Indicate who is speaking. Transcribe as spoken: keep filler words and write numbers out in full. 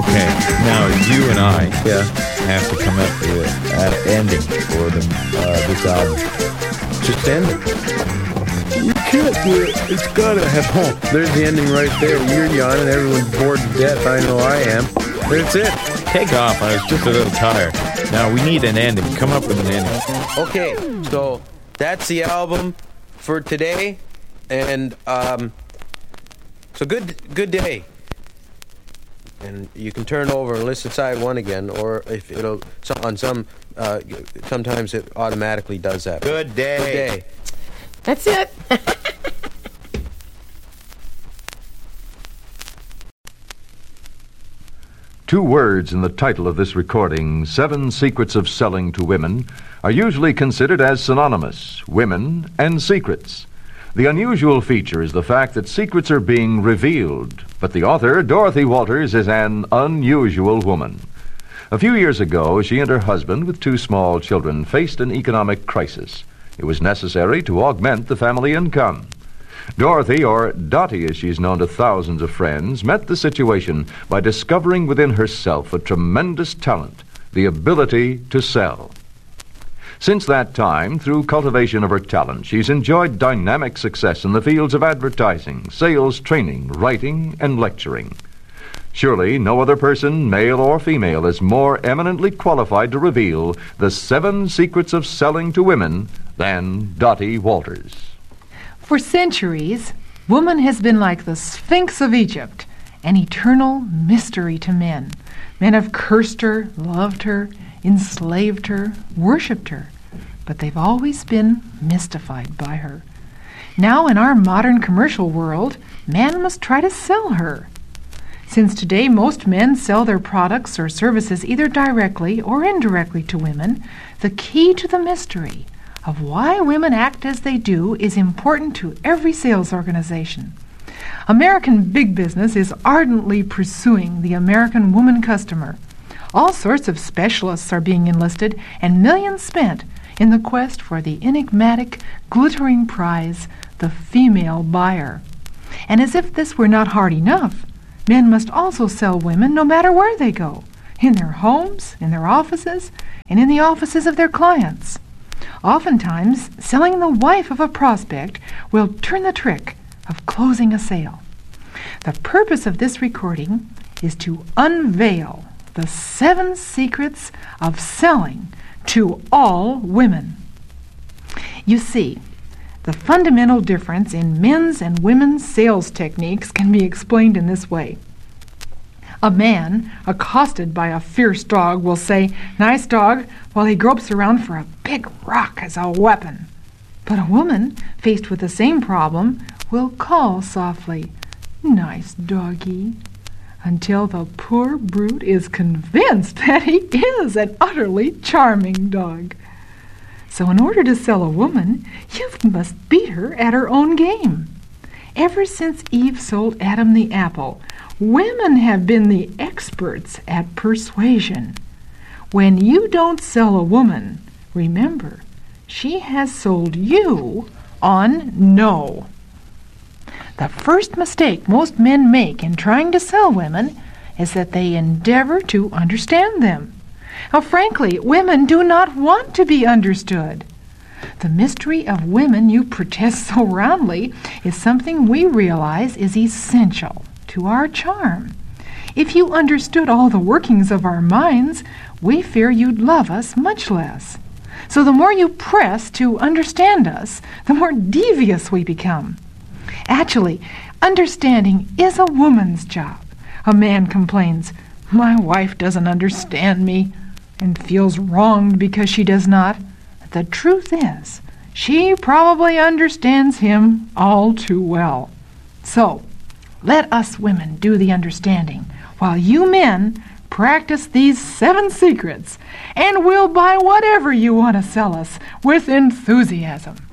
Speaker 1: Okay, now you and I
Speaker 2: Yeah.
Speaker 1: have to come up with an ending for the, uh, this album.
Speaker 2: Just end it. You can't do it. It's gotta have home. There's the ending right there. You're yawning. Everyone's bored to death. I know I am. That's it.
Speaker 1: Take off. I was just a little tired. Now we need an ending. Come up with an ending.
Speaker 2: Okay, so that's the album for today, and um, so good, good day. And you can turn over and listen to side one again, or if it'll so- on some, uh, sometimes it automatically does that.
Speaker 1: Good day.
Speaker 2: Good day.
Speaker 3: That's it.
Speaker 4: Two words in the title of this recording, Seven Secrets of Selling to Women, are usually considered as synonymous, women and secrets. The unusual feature is the fact that secrets are being revealed, but the author, Dorothy Walters, is an unusual woman. A few years ago, she and her husband, with two small children, faced an economic crisis. It was necessary to augment the family income. Dorothy, or Dottie as she's known to thousands of friends, met the situation by discovering within herself a tremendous talent, the ability to sell. Since that time, through cultivation of her talent, she's enjoyed dynamic success in the fields of advertising, sales training, writing, and lecturing. Surely no other person, male or female, is more eminently qualified to reveal the seven secrets of selling to women than Dottie Walters.
Speaker 3: For centuries, woman has been like the Sphinx of Egypt, an eternal mystery to men. Men have cursed her, loved her, enslaved her, worshipped her, but they've always been mystified by her. Now, in our modern commercial world, man must try to sell her. Since today most men sell their products or services either directly or indirectly to women, the key to the mystery of why women act as they do is important to every sales organization. American big business is ardently pursuing the American woman customer. All sorts of specialists are being enlisted and millions spent in the quest for the enigmatic, glittering prize, the female buyer. And as if this were not hard enough, men must also sell women no matter where they go, in their homes, in their offices, and in the offices of their clients. Oftentimes, selling the wife of a prospect will turn the trick of closing a sale. The purpose of this recording is to unveil the seven secrets of selling to all women. You see, the fundamental difference in men's and women's sales techniques can be explained in this way. A man accosted by a fierce dog will say, "Nice dog," while he gropes around for a big rock as a weapon. But a woman, faced with the same problem, will call softly, "Nice doggy," until the poor brute is convinced that he is an utterly charming dog. So in order to sell a woman, you must beat her at her own game. Ever since Eve sold Adam the apple, women have been the experts at persuasion. When you don't sell a woman, remember, she has sold you on no. The first mistake most men make in trying to sell women is that they endeavor to understand them. Now, frankly, women do not want to be understood. The mystery of women you protest so roundly is something we realize is essential to our charm. If you understood all the workings of our minds, we fear you'd love us much less. So the more you press to understand us, the more devious we become. Actually, understanding is a woman's job. A man complains, "My wife doesn't understand me," and feels wronged because she does not. The truth is, she probably understands him all too well. So, let us women do the understanding, while you men practice these seven secrets, and we'll buy whatever you want to sell us with enthusiasm.